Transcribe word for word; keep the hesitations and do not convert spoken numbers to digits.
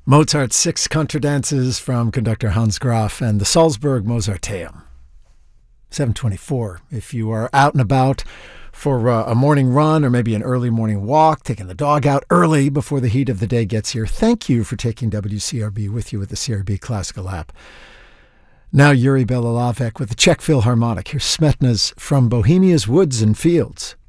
Mozart's Six Contradances from conductor Hans Graf and the Salzburg Mozarteum. seven twenty-four. If you are out and about for uh, a morning run or maybe an early morning walk, taking the dog out early before the heat of the day gets here, thank you for taking W C R B with you with the C R B Classical app. Now Yuri Belalavek with the Czech Philharmonic. Here's Smetana's From Bohemia's Woods and Fields.